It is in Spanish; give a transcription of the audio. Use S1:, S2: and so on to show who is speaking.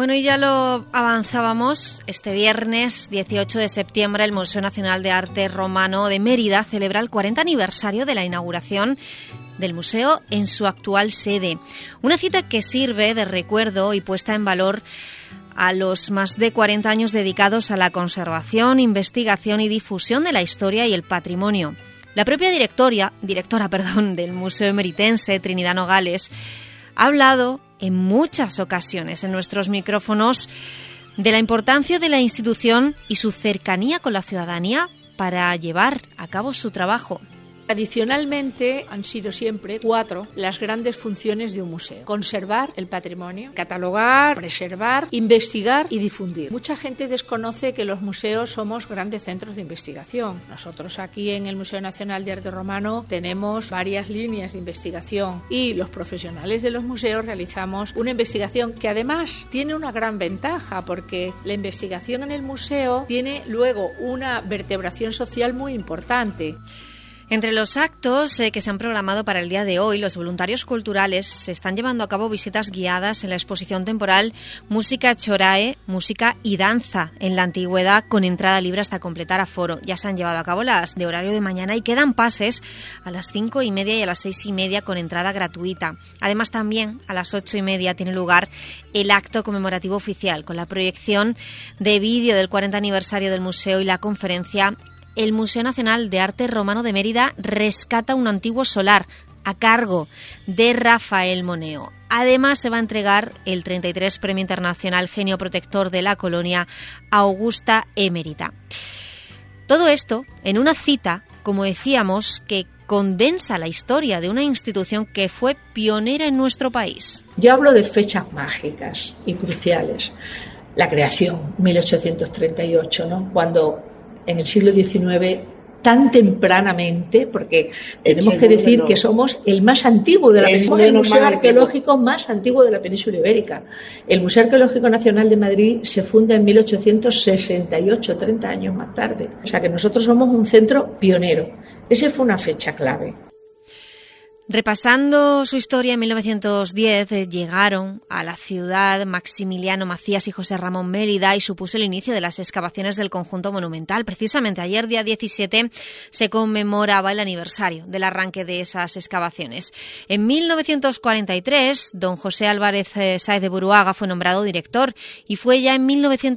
S1: Bueno, y ya lo avanzábamos, este viernes 18 de septiembre el Museo Nacional de Arte Romano de Mérida celebra el 40 aniversario de la inauguración del museo en su actual sede. Una cita que sirve de recuerdo y puesta en valor a los más de 40 años dedicados a la conservación, investigación y difusión de la historia y el patrimonio. La propia directora del Museo Emeritense, Trinidad Nogales, ha hablado en muchas ocasiones en nuestros micrófonos de la importancia de la institución y su cercanía con la ciudadanía para llevar a cabo su trabajo.
S2: Tradicionalmente han sido siempre 4 las grandes funciones de un museo: conservar el patrimonio, catalogar, preservar, investigar y difundir. Mucha gente desconoce que los museos somos grandes centros de investigación. Nosotros aquí en el Museo Nacional de Arte Romano tenemos varias líneas de investigación y los profesionales de los museos realizamos una investigación que además tiene una gran ventaja, porque la investigación en el museo tiene luego una vertebración social muy importante.
S1: Entre los actos que se han programado para el día de hoy, los voluntarios culturales se están llevando a cabo visitas guiadas en la exposición temporal Música Chorae, Música y Danza en la Antigüedad, con entrada libre hasta completar aforo. Ya se han llevado a cabo las de horario de mañana y quedan pases a las 5:30 y a las 6:30 con entrada gratuita. Además, también a las 8:30 tiene lugar el acto conmemorativo oficial con la proyección de vídeo del 40 aniversario del museo y la conferencia El Museo Nacional de Arte Romano de Mérida rescata un antiguo solar, a cargo de Rafael Moneo. Además, se va a entregar el 33 Premio Internacional Genio Protector de la Colonia a Augusta Emérita. Todo esto en una cita, como decíamos, que condensa la historia de una institución que fue pionera en nuestro país.
S3: Yo hablo de fechas mágicas y cruciales. La creación, 1838, ¿no? Cuando en el siglo XIX, tan tempranamente, porque tenemos que decir que somos el más antiguo de la península, el museo arqueológico más antiguo de la península ibérica. El Museo Arqueológico Nacional de Madrid se funda en 1868, 30 años más tarde. O sea que nosotros somos un centro pionero. Esa fue una fecha clave.
S1: Repasando su historia, en 1910 llegaron a la ciudad Maximiliano Macías y José Ramón Mérida y supuso el inicio de las excavaciones del conjunto monumental. Precisamente ayer, día 17, se conmemoraba el aniversario del arranque de esas excavaciones. En 1943, don José Álvarez Sáez de Buruaga fue nombrado director y fue ya en